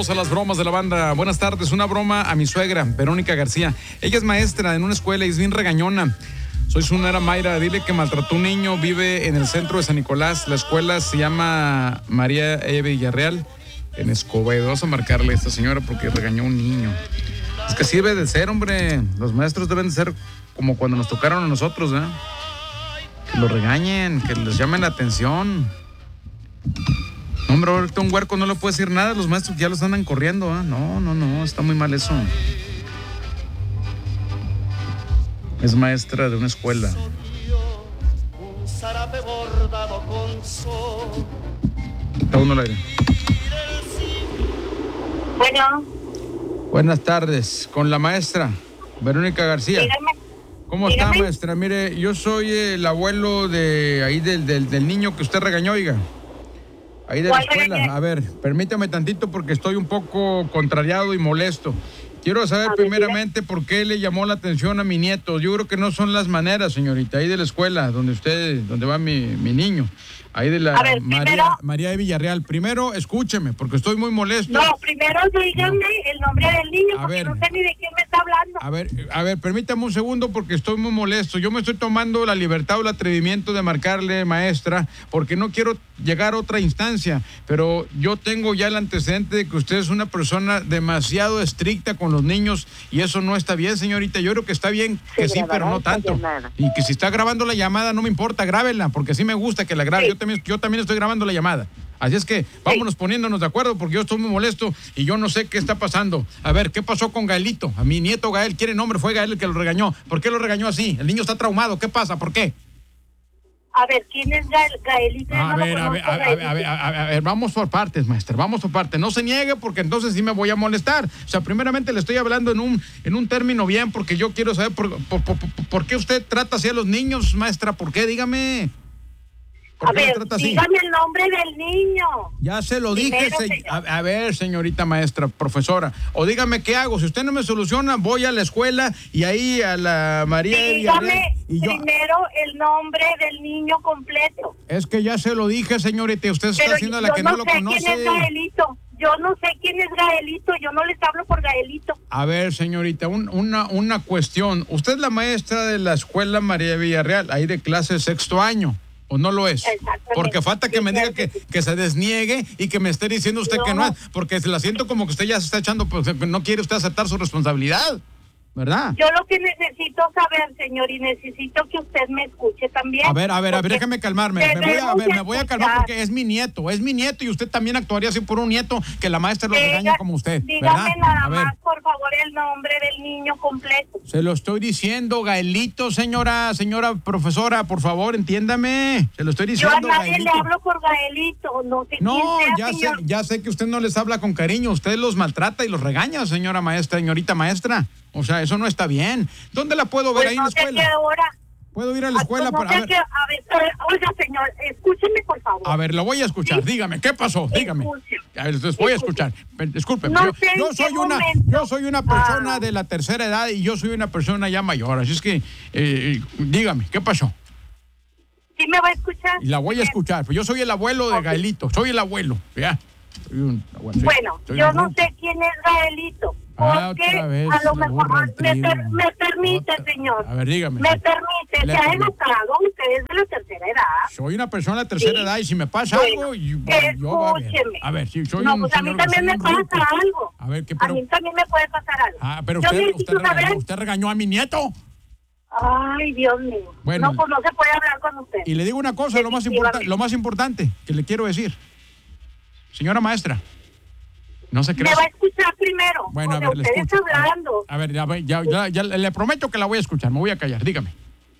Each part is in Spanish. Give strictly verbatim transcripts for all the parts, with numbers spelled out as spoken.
Vamos a las bromas de la banda. Buenas tardes. Una broma a mi suegra, Verónica García. Ella es maestra en una escuela y es bien regañona. Soy su nuera Mayra. Dile que maltrató a un niño. Vive en el centro de San Nicolás. La escuela se llama María E. Villarreal en Escobedo. Vamos a marcarle a esta señora porque regañó a un niño. Es que así debe de ser, hombre. Los maestros deben de ser como cuando nos tocaron a nosotros, ¿eh? Que los regañen, que les llamen la atención. Hombre, ahorita un huerco no le puede decir nada, los maestros ya los andan corriendo, ¿eh? No, no, no, está muy mal eso. Es maestra de una escuela. Está uno al aire. Bueno. Buenas tardes, con la maestra Verónica García. Dígame. ¿Cómo Dígame. está, maestra? Mire, yo soy el abuelo de ahí del, del, del niño que usted regañó, oiga. Ahí de la escuela. Regañé? A ver, permítame tantito porque estoy un poco contrariado y molesto. Quiero saber A ver, primeramente por qué le llamó la atención a mi nieto. Yo creo que no son las maneras, señorita, ahí de la escuela, donde usted, donde va mi, mi niño. Ahí de la A ver, María, primero- María de Villarreal. Primero, escúcheme, porque estoy muy molesto. No, primero dígame el nombre del niño, A porque ver. no sé ni de quién me está hablando. A ver, a ver, permítame un segundo porque estoy muy molesto. Yo me estoy tomando la libertad o el atrevimiento de marcarle, maestra, porque no quiero llegar a otra instancia, pero yo tengo ya el antecedente de que usted es una persona demasiado estricta con los niños y eso no está bien, señorita. Yo creo que está bien que Se sí, pero no grabará esta tanto. llamada. Y que si está grabando la llamada, no me importa, grábela, porque sí me gusta que la grabe. Sí. Yo también, yo también estoy grabando la llamada. Así es que vámonos poniéndonos de acuerdo porque yo estoy muy molesto y yo no sé qué está pasando. A ver, ¿qué pasó con Gaelito? A mi nieto Gael, ¿quiere nombre? Fue Gael el que lo regañó. ¿Por qué lo regañó así? El niño está traumado. ¿Qué pasa? ¿Por qué? A ver, ¿quién es Gael, Gaelito? Yo A no lo ver, a ver, conozco, a ver, a ver, a ver, Gaelito. a ver, a ver, vamos por partes, maestra, vamos por partes. No se niegue porque entonces sí me voy a molestar. O sea, primeramente le estoy hablando en un, en un término bien porque yo quiero saber por, por, por, por- por qué usted trata así a los niños, maestra. ¿Por qué? Dígame. ¿Por A qué lo ver, trata así? dígame el nombre del niño. Ya se lo dije, Primero, se- señor. a, a ver, señorita maestra, profesora, o dígame qué hago. Si usted no me soluciona, voy a la escuela y ahí a la María de Villarreal. Dígame Y yo, primero el nombre del niño completo. es que ya se lo dije, señorita, y usted está Pero haciendo yo la que no, no lo sé conoce. quién es Gaelito. Yo no sé quién es Gaelito. Yo no les hablo por Gaelito. A ver, señorita, un- una, una cuestión. ¿Usted es la maestra de la escuela María de Villarreal, ahí de clase sexto año? ¿O no lo es? Exactamente. Porque falta que Sí, me diga claro que, que sí. que se desniegue y que me esté diciendo usted No. que no es. Porque se la siento como que usted ya se está echando, pues, que no quiere usted aceptar su responsabilidad, ¿verdad? Yo lo que necesito saber, señor, y necesito que usted me escuche también. A ver, a ver, a ver, porque déjame calmarme. Me voy a, debemos ver, me voy a calmar escuchar. porque es mi nieto, es mi nieto y usted también actuaría así por un nieto que la maestra lo Diga- regaña como usted, ¿verdad? Dígame nada A ver, más, por favor, el nombre del niño completo. se lo estoy diciendo, Gaelito, señora, señora profesora, por favor, entiéndame. Se lo estoy Yo a diciendo, nadie Gaelito. le hablo por Gaelito, no sé No, quién sea, ya sé, señor. ya sé que usted no les habla con cariño, usted los maltrata y los regaña, señora maestra, señorita maestra. O sea, eso no está bien. ¿Dónde la puedo ver Pues ahí en no la sé a escuela? qué hora. ¿Puedo ir a la escuela No para sé a a ver? qué- a ver, eh, oiga, señor, escúcheme, por favor. A ver, lo voy a escuchar, ¿Sí? dígame, ¿qué pasó? Dígame. Escuche. A ver, entonces voy a Escuche. escuchar. Pero, discúlpeme, No yo, sé en yo qué soy una, momento. yo soy una persona Ah. de la tercera edad y yo soy una persona ya mayor, así es que eh, dígame, ¿qué pasó? ¿Sí me va a escuchar? Y la voy a Bien. escuchar, pues yo soy el abuelo de Ok. Gaelito, soy el abuelo, ya. Soy un abuelo, sí, Bueno, soy yo un no ruco. sé quién es Gaelito. Ah, Porque otra vez, a lo la mejor burra al me, per- trigo. me permite, Otra- señor. A ver, dígame. Me permite, Le se ha permito. demostrado, usted es de la tercera edad. Soy una persona de tercera Sí. edad y si me pasa Bueno, algo, y, bueno, yo a ver. escúcheme. A ver, si soy no, un pues a mí señor también me que soy un pasa ruco. algo. A ver, ¿qué A pero? mí también me puede pasar algo. Ah, pero Yo usted, necesito usted, saber. regañó, usted regañó a mi nieto. Ay, Dios mío. Bueno. No, pues no se puede hablar con usted. Y le digo una cosa, lo más, importa, lo más importante que le quiero decir. Señora maestra, no se Me crea. va a escuchar primero. Bueno, a o sea, ver, le usted escucho. está hablando. A ver, ya, ya, ya, ya le prometo que la voy a escuchar, me voy a callar, dígame.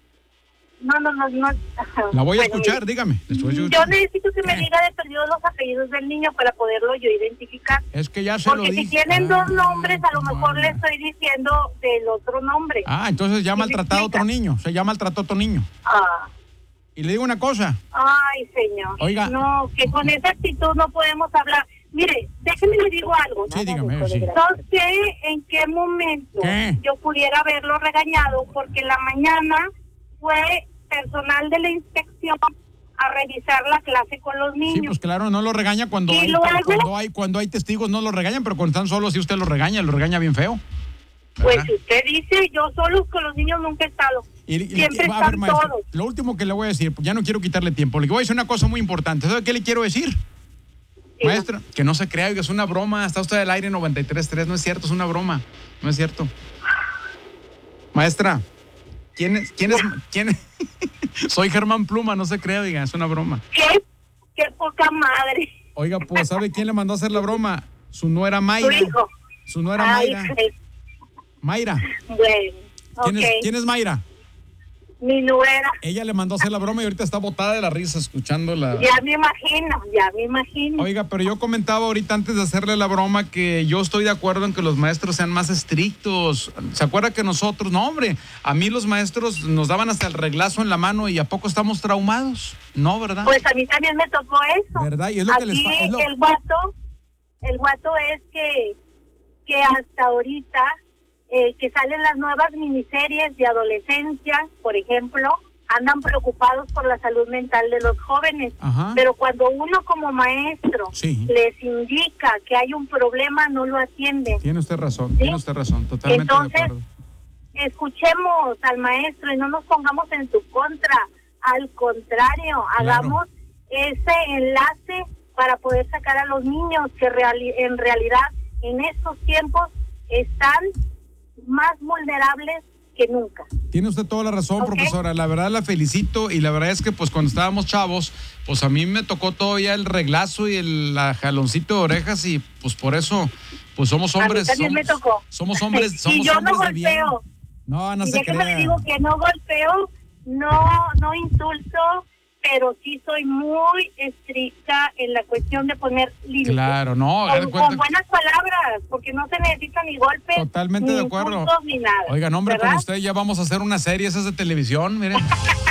No, no, no, no. La voy a Bueno, escuchar, mire, dígame. Le estoy Yo escuchando. necesito que me Eh. diga de perdido los apellidos del niño para poderlo yo identificar. Es que ya se lo Porque dije. si tienen dos Ah, nombres, a lo mejor madre. le estoy diciendo del otro nombre. Ah, entonces ya ¿Sí me maltratado a otro explica? niño, se ya maltrató a otro niño. Ah, Y le digo una cosa, ay, señor. Oiga. No, que con esa actitud no podemos hablar. Mire, déjeme le digo algo. sí, dígame, sí. No sé en qué momento ¿Qué? yo pudiera haberlo regañado, porque en la mañana fue personal de la inspección a revisar la clase con los niños. Sí, pues claro, no lo regaña cuando ¿Y hay, luego? cuando hay cuando hay testigos, no lo regañan, pero cuando están solos sí usted lo regaña, lo regaña bien feo. Pues ¿verdad? si usted dice, yo solos con los niños nunca he estado. Y- y- Siempre a ver, están maestra, todos. lo último que le voy a decir, ya no quiero quitarle tiempo, le voy a decir una cosa muy importante. ¿Sabe qué le quiero decir? Sí, Maestra, que no se crea, oiga, es una broma, está usted al aire noventa y tres punto tres, no es cierto, es una broma, no es cierto. Maestra, ¿quién es? ¿Quién es? ¿Quién es? Soy Germán Pluma, no se crea, oiga, es una broma. ¿Qué? Qué poca madre. Oiga, pues, ¿sabe quién le mandó a hacer la broma? Su nuera Mayra. Tu hijo. Su nuera Ay, Mayra. pues, Mayra. bueno, ¿Quién, ok. es, ¿Quién es Mayra? Mi nuera. Ella le mandó a hacer la broma y ahorita está botada de la risa escuchando la... Ya me imagino, ya me imagino. Oiga, pero yo comentaba ahorita antes de hacerle la broma que yo estoy de acuerdo en que los maestros sean más estrictos. ¿Se acuerda que nosotros, no hombre, a mí los maestros nos daban hasta el reglazo en la mano y a poco estamos traumados? No, ¿verdad? Pues a mí también me tocó eso. ¿Verdad? Y es lo que les Aquí fa- es lo- el guato, el guato es que, que hasta ahorita eh, que salen las nuevas miniseries de adolescencia, por ejemplo, andan preocupados por la salud mental de los jóvenes. Ajá. Pero cuando uno como maestro Sí. les indica que hay un problema, no lo atienden. Tiene usted razón, ¿Sí? tiene usted razón, totalmente Entonces, de acuerdo. escuchemos al maestro y no nos pongamos en su contra. Al contrario, hagamos ese enlace para poder sacar a los niños que reali- en realidad en estos tiempos están más vulnerables que nunca. Tiene usted toda la razón, Ok. profesora. La verdad la felicito y la verdad es que pues cuando estábamos chavos, pues a mí me tocó todavía el reglazo y el la jaloncito de orejas y pues por eso pues somos hombres. A mí también somos, me tocó. Somos hombres, somos y yo no hombres de bien. golpeo. No, no y se déjeme le crea. digo que no golpeo, no, no insulto, pero sí soy muy estricta en la cuestión de poner límites. Claro, no, haga de Con, cuenta con buenas palabras, porque no se necesita ni golpes, Totalmente ni de acuerdo. insultos, ni nada. Oiga, no, hombre, ¿verdad? con usted ya vamos a hacer una serie, esas de televisión, miren.